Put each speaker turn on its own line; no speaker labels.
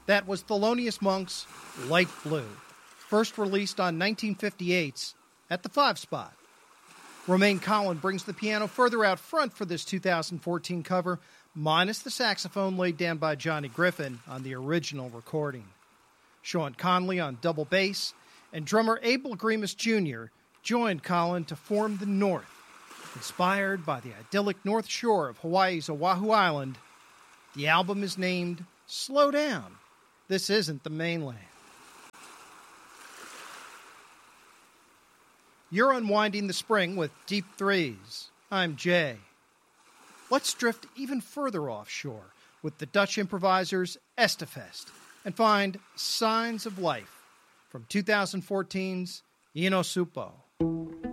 That was Thelonious Monk's Light Blue, first released on 1958's At the 5 spot. Romaine Collin brings the piano further out front for this 2014 cover, minus the saxophone laid down by Johnny Griffin on the original recording. Sean Conley on double bass, and drummer Abel Grimus Jr. joined Collin to form the North. Inspired by the idyllic North Shore of Hawaii's Oahu Island, the album is named Slow Down. This isn't the mainland. You're unwinding the spring with Deep Threes. I'm Jay. Let's drift even further offshore with the Dutch improvisers Estefest and find Signs of Life from 2014's Ino Supo.